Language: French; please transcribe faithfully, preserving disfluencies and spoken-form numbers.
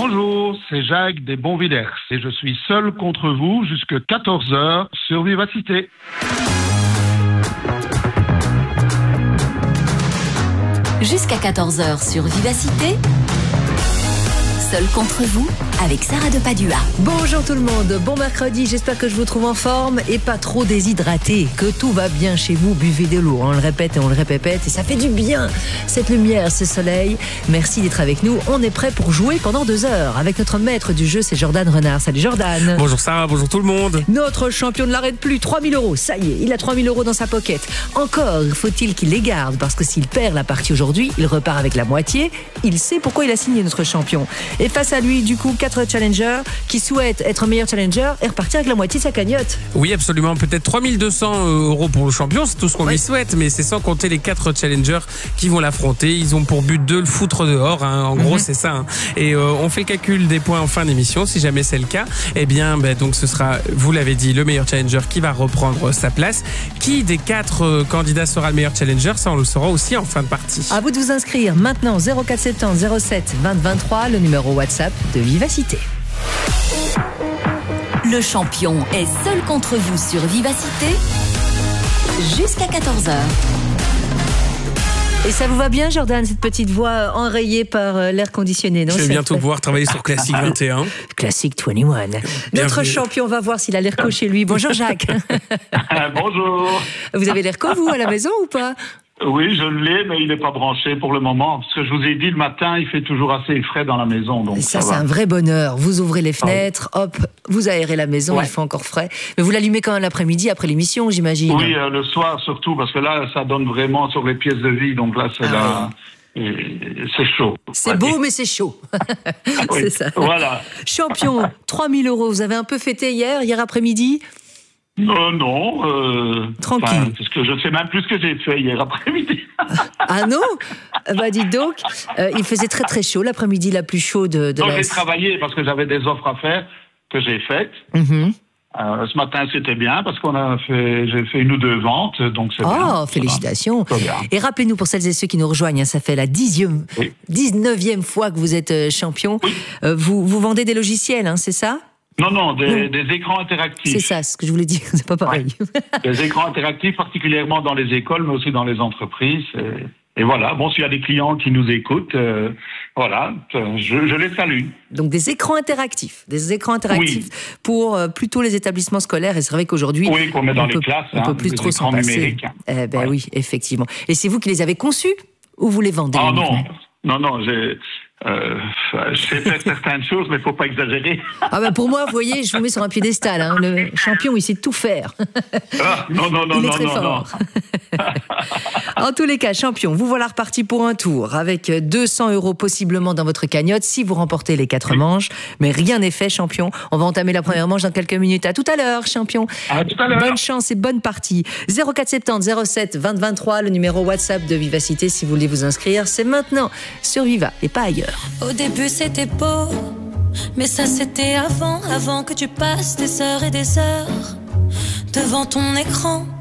Bonjour, c'est Jacques des Bonviders et je suis seul contre vous jusqu'à quatorze heures sur Vivacité. Jusqu'à quatorze heures sur Vivacité. Seul contre vous, avec Sarah de Padua. Bonjour tout le monde, bon mercredi, j'espère que je vous trouve en forme et pas trop déshydraté, que tout va bien chez vous, buvez de l'eau, on le répète et on le répète et ça fait du bien, cette lumière, ce soleil. Merci d'être avec nous, on est prêt pour jouer pendant deux heures avec notre maître du jeu, c'est Jordan Renard. Salut Jordan. Bonjour Sarah, bonjour tout le monde. Notre champion ne l'arrête plus, trois mille euros, ça y est, il a trois mille euros dans sa pocket. Encore faut-il qu'il les garde parce que s'il perd la partie aujourd'hui, il repart avec la moitié, il sait pourquoi il a signé notre champion. Et face à lui, du coup, quatre challengers qui souhaitent être meilleur challenger et repartir avec la moitié de sa cagnotte. Oui, absolument. Peut-être trois mille deux cents euros pour le champion, c'est tout ce qu'on ouais. lui souhaite, mais c'est sans compter les quatre challengers qui vont l'affronter. Ils ont pour but de le foutre dehors, hein. En mm-hmm. gros, c'est ça. Hein. Et euh, on fait le calcul des points en fin d'émission. Si jamais c'est le cas, eh bien, ben, donc ce sera, vous l'avez dit, le meilleur challenger qui va reprendre sa place. Qui des quatre euh, candidats sera le meilleur challenger? Ça, on le saura aussi en fin de partie. À vous de vous inscrire maintenant. zéro quatre soixante-dix zéro sept vingt vingt-trois, le numéro WhatsApp de Vivacité. Le champion est seul contre vous sur Vivacité jusqu'à quatorze heures. Et ça vous va bien, Jordan, cette petite voix enrayée par l'air conditionné, non? Je vais bientôt pouvoir travailler sur Classique vingt et un. Classique vingt et un. Notre Bienvenue. Champion va voir s'il a l'air co chez lui. Bonjour Jacques. Bonjour. Vous avez l'air co, vous, à la maison ou pas? Oui, je l'ai, mais il n'est pas branché pour le moment. Parce que je vous ai dit, le matin, il fait toujours assez frais dans la maison. Donc ça, ça c'est va. un vrai bonheur. Vous ouvrez les fenêtres, ah oui. hop, vous aérez la maison, ouais. il fait encore frais. Mais vous l'allumez quand même l'après-midi, après l'émission, j'imagine. Oui, euh, le soir surtout, parce que là, ça donne vraiment sur les pièces de vie. Donc là, c'est ah, là... Oui. C'est chaud. C'est beau, mais c'est chaud. Oui, c'est ça. Voilà. Champion, trois mille euros. Vous avez un peu fêté hier, hier après-midi? Euh, non. Euh, Tranquille. Parce que je sais même plus ce que j'ai fait hier après-midi. Ah non? Bah dites donc, euh, il faisait très très chaud, l'après-midi la plus chaude de, de non, la... j'ai travaillé parce que j'avais des offres à faire que j'ai faites. Mm-hmm. Euh, ce matin, c'était bien parce qu'on a fait, j'ai fait une ou deux ventes, donc c'est oh, bien. Oh, félicitations. Bien. Et rappelez-nous pour celles et ceux qui nous rejoignent, hein, ça fait la dixième, oui. dix-neuvième fois que vous êtes champion. Oui. Euh, vous, vous vendez des logiciels, hein, c'est ça? Non, non, des, des écrans interactifs. C'est ça, ce que je voulais dire, c'est pas pareil. Ouais. Des écrans interactifs, particulièrement dans les écoles, mais aussi dans les entreprises. Et, et voilà, bon, s'il y a des clients qui nous écoutent, euh, voilà, je, je les salue. Donc des écrans interactifs, des écrans interactifs oui. pour euh, plutôt les établissements scolaires. Et c'est vrai qu'aujourd'hui, oui, qu'on met dans on les peut, classes, on hein, peut plus trop s'en passer. Eh ben ouais. oui, effectivement. Et c'est vous qui les avez conçus ou vous les vendez? Ah non, non, non, j'ai... Euh, je sais faire certaines choses, mais il ne faut pas exagérer. Ah ben pour moi, vous voyez, je vous mets sur un piédestal. Hein. Le champion, il sait tout faire. Ah, non, non, non, il est non, très non, fort. non. En tous les cas, champion, vous voilà reparti pour un tour avec deux cents euros possiblement dans votre cagnotte si vous remportez les quatre oui. manches. Mais rien n'est fait, champion. On va entamer la première manche dans quelques minutes. À tout à l'heure, champion. À tout à l'heure. Bonne chance et bonne partie. zéro quatre soixante-dix zéro sept vingt vingt-trois, le numéro WhatsApp de Vivacité si vous voulez vous inscrire. C'est maintenant sur Viva et pas ailleurs. Au début c'était beau, mais ça c'était avant, avant que tu passes des heures et des heures devant ton écran.